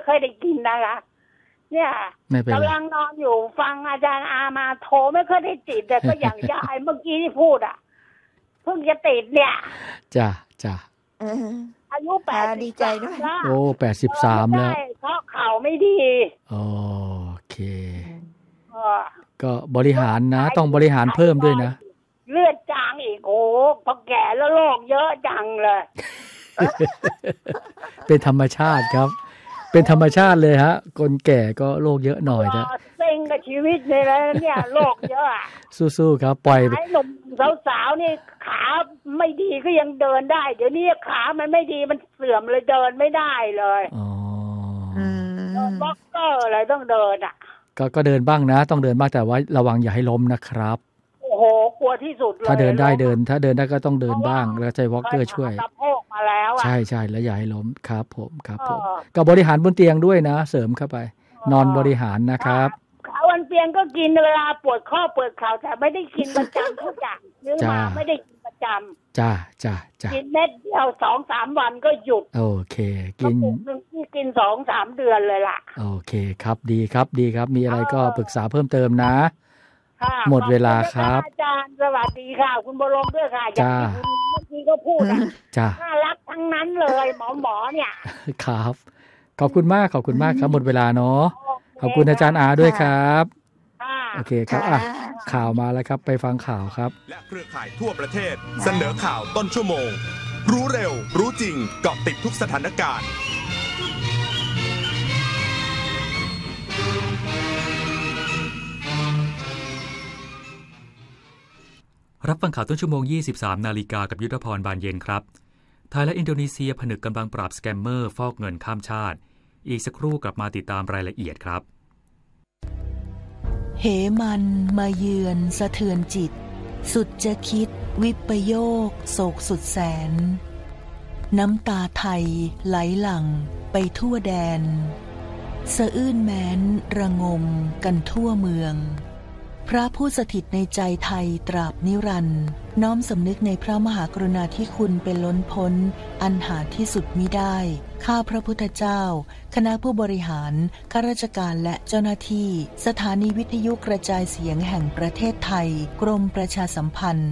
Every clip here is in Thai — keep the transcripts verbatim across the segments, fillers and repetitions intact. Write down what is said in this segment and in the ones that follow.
เคยได้กินนะคะเนี่ยกำลังนอนอยู่ฟังอาจารย์อามาโทรไม่เคยได้ติดแต่ก็อย่างยายเมื่อกี้ที่พูดอ่ะเพิ่งจะติดเนี่ยจ้ะจ้ะอายุแปดดีใจด้วยโอ้แปดสิบสามแล้วเพราะเข่าไม่ดีโอเคก็บริหารนะต้องบริหารเพิ่มด้วยนะเลือดจางอีกโอ้พอแก่แล้วโรคเยอะจังเลยเป็นธรรมชาติครับเป็นธรรมชาติเลยฮะคนแก่ก็โรคเยอะหน่อยนะเซ็งกับชีวิตเลยนะเนี่ยโรคเยอะสู้ๆครับปล่อยไอ้หนุ่มสาวๆนี่ขาไม่ดีก็ยังเดินได้เดี๋ยวนี้ขามันไม่ดีมันเสื่อมเลยเดินไม่ได้เลยอ๋อวอล์กเกอร์อะไรต้องเดินอ่ะก็ก็เดินบ้างนะต้องเดินบ้างแต่ว่าระวังอย่าให้ล้มนะครับโอ้โหกลัวที่สุดเลยถ้าเดินได้เดินถ้าเดินได้ก็ต้องเดินบ้างแล้วใช้วอล์กเกอร์ช่วยมาแล้วใช่ใช่แล้วอย่าให้ล้มครับผมครับผมก็บริหารบนเตียงด้วยนะเสริมเข้าไปนอนบริหารนะครับวันเตียงก็กินเวลาปวดข้อปวดเข่าแต่ไม่ได้กินประจำทุกอย่างซื้อมาไม่ได้กินประจำจ้าจ้าจ้ากินเม็ดเดียวสองสามวันก็หยุดโอเคกินที่กินสองสามเดือนเลยล่ะโอเคครับดีครับดีครับมีอะไรก็ปรึกษาเพิ่มเติมนะหมดเวลาครับอาจารย์สวัสดีค่ะคุณบรมด้วยค่ะอย่างที่คุณเมื่อกี้ก็พูดอ่ะน่ารักทั้งนั้นเลยหมอหมอเนี่ยครับขอบคุณมากขอบคุณมากครับหมดเวลาเนาะขอบคุณอาจารย์อาด้วยครับโอเคครับอ่ะข่าวมาแล้วครับไปฟังข่าวครับและเครือข่ายทั่วประเทศเสนอข่าวต้นชั่วโมงรู้เร็วรู้จริงเกาะติดทุกสถานการณ์รับฟังข่าวต้นชั่วโมง ยี่สิบสาม นาฬิกากับยุทธพรบานเย็นครับไทยและอินโดนีเซียผนึกกำลังปราบสแกมเมอร์ฟอกเงินข้ามชาติอีกสักครู่กลับมาติดตามรายละเอียดครับเหมันมาเยือนสะเทือนจิตสุดจะคิดวิปโยคโศกสุดแสนน้ำตาไทยไหลหลั่งไปทั่วแดนสะอื้นแม้นระงมกันทั่วเมืองพระผู้สถิตในใจไทยตราบนิรันดร์น้อมสำนึกในพระมหากรุณาธิคุณเป็นล้นพ้นอันหาที่สุดมิได้ข้าพระพุทธเจ้าคณะผู้บริหารข้าราชการและเจ้าหน้าที่สถานีวิทยุกระจายเสียงแห่งประเทศไทยกรมประชาสัมพันธ์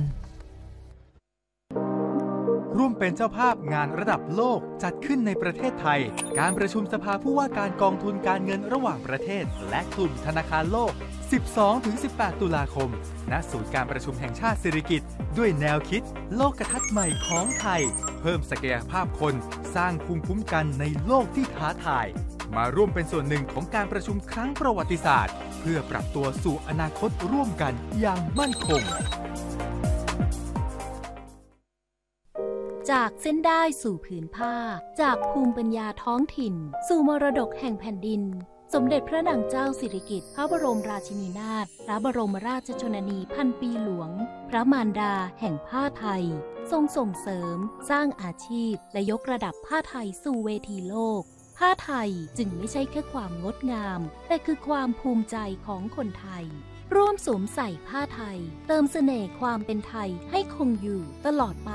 ร่วมเป็นเจ้าภาพงานระดับโลกจัดขึ้นในประเทศไทยการประชุมสภาผู้ว่าการกองทุนการเงินระหว่างประเทศและกลุ่มธนาคารโลก สิบสองถึงสิบแปด ตุลาคมณศูนย์การประชุมแห่งชาติสิริกิติ์ด้วยแนวคิดโลกทัศน์ใหม่ของไทยเพิ่มศักยภาพคนสร้างภูมิคุ้มกันในโลกที่ท้าทายมาร่วมเป็นส่วนหนึ่งของการประชุมครั้งประวัติศาสตร์เพื่อปรับตัวสู่อนาคตร่วมกันอย่างมั่นคงจากเส้นได้สู่ผืนผ้าจากภูมิปัญญาท้องถิ่นสู่มรดกแห่งแผ่นดินสมเด็จพระนางเจ้าสิริกิติ์พระบรมราชินีนาถพระบรมราชชนนีพันปีหลวงพระมารดาแห่งผ้าไทยทรงส่งเสริมสร้างอาชีพและยกระดับผ้าไทยสู่เวทีโลกผ้าไทยจึงไม่ใช่แค่ความงดงามแต่คือความภูมิใจของคนไทยร่วมสวมใส่ผ้าไทยเติมเสน่ห์ความเป็นไทยให้คงอยู่ตลอดไป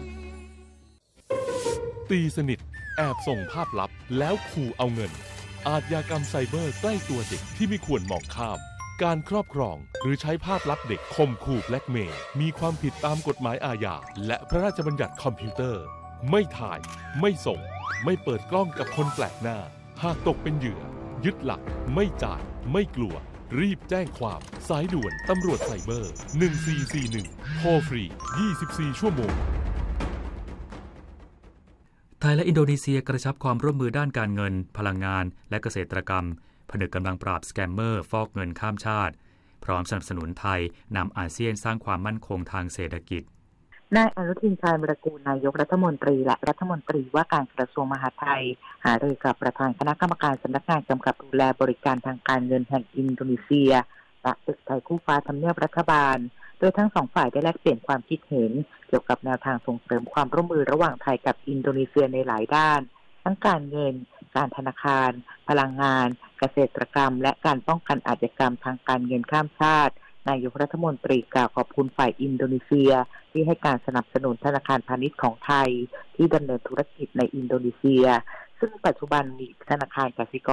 ตีสนิทแอบส่งภาพลับแล้วขู่เอาเงินอาชญากรรมไซเบอร์ใกล้ตัวเด็กที่ไม่ควรมองข้ามการครอบครองหรือใช้ภาพลับเด็กข่มขู่แบล็กเมย์มีความผิดตามกฎหมายอาญาและพระราชบัญญัติคอมพิวเตอร์ไม่ถ่ายไม่ส่งไม่เปิดกล้องกับคนแปลกหน้าหากตกเป็นเหยื่อยึดหลักไม่จ่ายไม่กลัวรีบแจ้งความสายด่วนตำรวจไซเบอร์หนึ่งสี่สี่หนึ่งโทรฟรียี่สิบสี่ชั่วโมงไทยและอินโดนีเซียกระชับความร่วมมือด้านการเงินพลังงานและเกษตรกรรมผนึกกำลังปราบสแกมเมอร์ฟอกเงินข้ามชาติพร้อมสนับสนุนไทยนำอาเซียนสร้างความมั่นคงทางเศรษฐกิจนายอนุทินชาญวิรากูลนายกรัฐมนตรีและรัฐมนตรีว่าการกระทรวงมหาดไทยหารือกับประธานคณะกรรมการสำนักงานกำกับดูแลบริการทางการเงินแห่งอินโดนีเซียและตึกไทยคู่ฟ้าทำเนียบรัฐบาลโดยทั้งสองฝ่ายได้แลกเปลี่ยนความคิดเห็นเกี่ยวกับแนวทางส่งเสริมความร่วมมือระหว่างไทยกับอินโดนีเซียในหลายด้านทั้งการเงินการธนาคารพลังงานเกษตรกรรมและการป้องกันอาชญากรรมทางการเงินข้ามชาตินายกรัฐมนตรีกล่าวขอบคุณฝ่ายอินโดนีเซียที่ให้การสนับสนุนธนาคารพาณิชย์ของไทยที่ดำเนินธุรกิจในอินโดนีเซียซึ่งปัจจุบันมีธนาคารกสิก